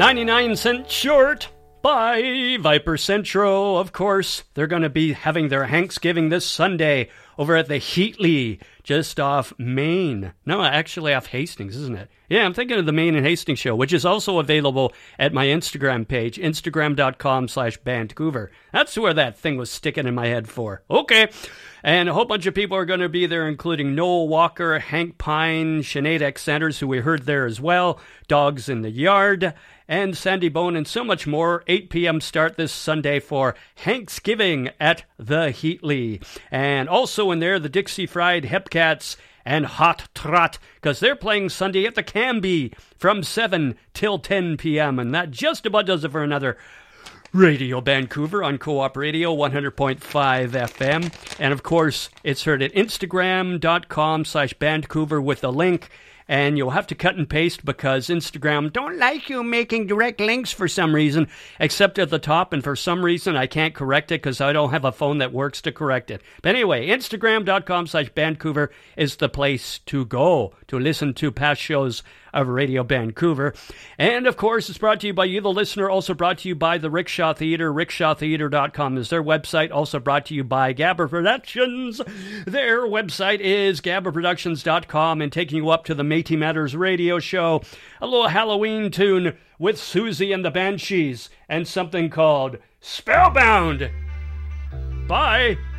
99 cent short by Viper Centro. Of course, they're going to be having their Thanksgiving this Sunday over at the Heatley, just off Main. No, actually off Hastings, isn't it? Yeah, I'm thinking of the Main and Hastings show, which is also available at my Instagram page, instagram.com/Vancouver. That's where that thing was sticking in my head for. Okay. And a whole bunch of people are going to be there, including Noel Walker, Hank Pine, Sinead X. Sanders, who we heard there as well, Dogs in the Yard, and Sandy Bone, and so much more. 8 p.m. start this Sunday for Thanksgiving at the Heatley. And also in there, the Dixie Fried Hepcats and Hot Trot, because they're playing Sunday at the Canby from 7 till 10 p.m. And that just about does it for another Radio Vancouver on Co-op Radio 100.5 FM. And of course, it's heard at Instagram.com/Vancouver with the link. And you'll have to cut and paste because Instagram don't like you making direct links for some reason, except at the top. And for some reason, I can't correct it because I don't have a phone that works to correct it. But anyway, Instagram.com/Vancouver is the place to go to listen to past shows of Radio Vancouver. And of course, it's brought to you by you, the listener, also brought to you by the Rickshaw Theatre. Rickshawtheatre.com is their website. Also brought to you by Gabba Productions. Their website is gabbaproductions.com, and taking you up to the Métis Matters radio show. A little Halloween tune with Susie and the Banshees and something called Spellbound. Bye.